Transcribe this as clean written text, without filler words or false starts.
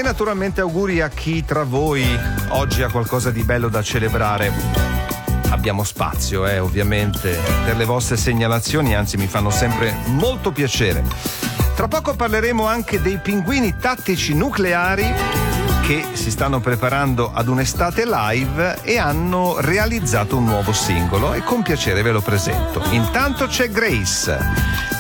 naturalmente auguri a chi tra voi oggi ha qualcosa di bello da celebrare. Abbiamo spazio, ovviamente, per le vostre segnalazioni, anzi mi fanno sempre molto piacere. Tra poco parleremo anche dei Pinguini Tattici Nucleari, che si stanno preparando ad un'estate live e hanno realizzato un nuovo singolo, e con piacere ve lo presento. Intanto c'è Grace.